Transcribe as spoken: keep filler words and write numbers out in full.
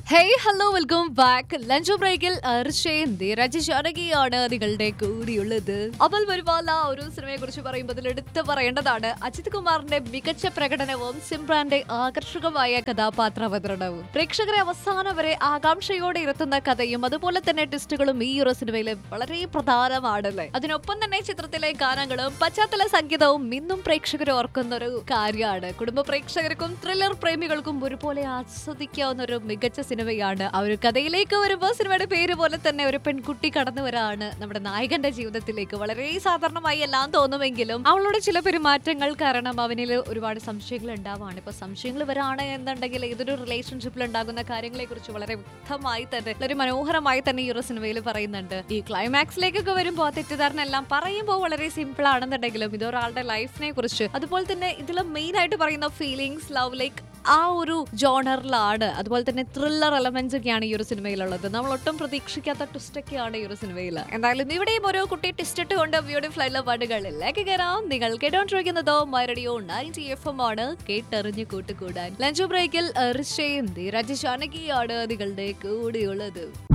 Hey hello welcome back. Lunch ബ്രേക്കിൽ അർഷയും ധീരജ് ജാനകിയാണ് നിങ്ങളുടെ കൂടിയുള്ളത്. അമൽ വരുവാല ഒരു സിനിമയെ കുറിച്ച് പറയുമ്പോൾ എടുത്തു പറയേണ്ടതാണ് അജിത് കുമാറിന്റെ മികച്ച പ്രകടനവും സിമ്രാന്റെ ആകർഷകമായ കഥാപാത്രാവതരണവും. പ്രേക്ഷകരെ അവസാനം വരെ ആകാംക്ഷയോടെ ഇരുത്തുന്ന കഥയും അതുപോലെ തന്നെ ട്വിസ്റ്റുകളും ഈ ഒരു സിനിമയിലെ വളരെ പ്രധാനമാണല്ലേ. അതിനൊപ്പം തന്നെ ചിത്രത്തിലെ ഗാനങ്ങളും പശ്ചാത്തല സംഗീതവും ഇന്നും പ്രേക്ഷകരെ ഓർക്കുന്ന ഒരു കാര്യമാണ്. കുടുംബ പ്രേക്ഷകർക്കും ത്രില്ലർ പ്രേമികൾക്കും ഒരുപോലെ ആസ്വദിക്കാവുന്ന ഒരു മികച്ച സിനിമയാണ്. ആ ഒരു കഥയിലേക്ക് വരുമ്പോൾ സിനിമയുടെ പേര് പോലെ തന്നെ ഒരു പെൺകുട്ടി കടന്നു വരാണ് നമ്മുടെ നായകന്റെ ജീവിതത്തിലേക്ക്. വളരെ സാധാരണമായി എല്ലാം തോന്നുമെങ്കിലും അവളുടെ ചില പെരുമാറ്റങ്ങൾ കാരണം അവനിൽ ഒരുപാട് സംശയങ്ങൾ ഉണ്ടാവാണ്. ഇപ്പൊ സംശയങ്ങൾ വരാണ് എന്നുണ്ടെങ്കിൽ ഏതൊരു റിലേഷൻഷിപ്പിൽ ഉണ്ടാകുന്ന കാര്യങ്ങളെ കുറിച്ച് വളരെ വ്യക്തമായി തന്നെ വളരെ മനോഹരമായി തന്നെ ഈ ഒരു സിനിമയിൽ പറയുന്നുണ്ട്. ഈ ക്ലൈമാക്സിലേക്കൊക്കെ വരുമ്പോൾ തെറ്റിദ്ധാരണ എല്ലാം പറയുമ്പോൾ വളരെ സിമ്പിൾ ആണെന്നുണ്ടെങ്കിലും ഇതൊരാളുടെ ലൈഫിനെ കുറിച്ച് അതുപോലെ തന്നെ ഇതിൽ മെയിൻ ആയിട്ട് പറയുന്ന ഫീലിങ്സ് ലവ് ലൈക്ക് ആ ഒരു ജോണറിലാണ്. അതുപോലെ തന്നെ ത്രില്ലർ എലമെന്റ്സ് ഒക്കെയാണ് ഈ ഒരു സിനിമയിലുള്ളത്. നമ്മൾ ഒട്ടും പ്രതീക്ഷിക്കാത്ത ട്വിസ്റ്റ് ഒക്കെയാണ് ഈ ഒരു സിനിമയിൽ. എന്തായാലും ഇവിടെയും ഓരോ കുട്ടി ട്വിസ്റ്റ് ഇട്ടുകൊണ്ട് ബ്യൂട്ടിഫുൾ ആയിട്ടുള്ള പാട്ടുകളിലേക്ക് കയറാം. നിങ്ങൾ കേട്ടോണ്ടിരിക്കുന്നതോ my radio ninety F M ആണ്. കേട്ടറിഞ്ഞ് കൂട്ടുകൂടാൻ ലഞ്ച് ബ്രേക്കിൽ ഋഷയും ധീരജ് ജാനകിയാണ് നിങ്ങളുടെ കൂടെയുള്ളത്.